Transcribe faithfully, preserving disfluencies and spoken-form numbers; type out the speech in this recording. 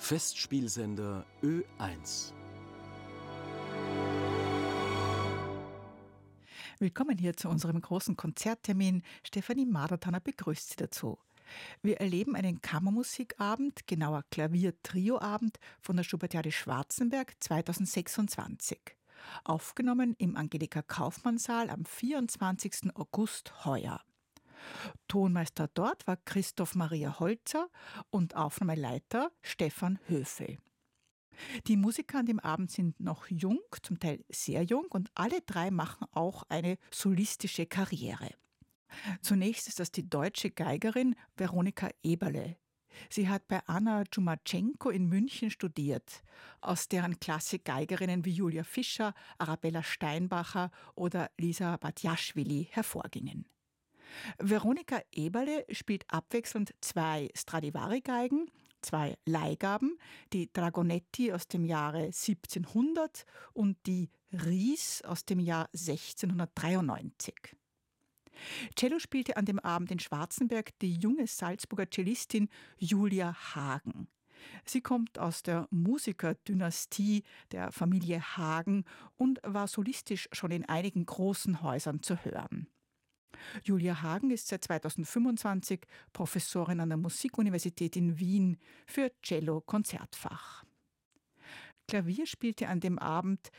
Festspielsender Ö eins. Willkommen hier zu unserem großen Konzerttermin. Stefanie Madertaner begrüßt Sie dazu. Wir erleben einen Kammermusikabend, genauer Klavier-Trio-Abend von der Schubertiade Schwarzenberg zweitausendsechsundzwanzig. Aufgenommen im Angelika-Kaufmann-Saal am vierundzwanzigsten August heuer. Tonmeister dort war Christoph Maria Holzer und Aufnahmeleiter Stefan Höfel. Die Musiker an dem Abend sind noch jung, zum Teil sehr jung, und alle drei machen auch eine solistische Karriere. Zunächst ist das die deutsche Geigerin Veronika Eberle. Sie hat bei Anna Djumatschenko in München studiert, aus deren Klasse Geigerinnen wie Julia Fischer, Arabella Steinbacher oder Lisa Batjaschwili hervorgingen. Veronika Eberle spielt abwechselnd zwei Stradivari-Geigen, zwei Leihgaben, die Dragonetti aus dem Jahre siebzehnhundert und die Ries aus dem Jahr sechzehnhundertdreiundneunzig. Cello spielte an dem Abend in Schwarzenberg die junge Salzburger Cellistin Julia Hagen. Sie kommt aus der Musikerdynastie der Familie Hagen und war solistisch schon in einigen großen Häusern zu hören. Julia Hagen ist seit zweitausendfünfundzwanzig Professorin an der Musikuniversität in Wien für Cello-Konzertfach. Klavier spielte an dem Abend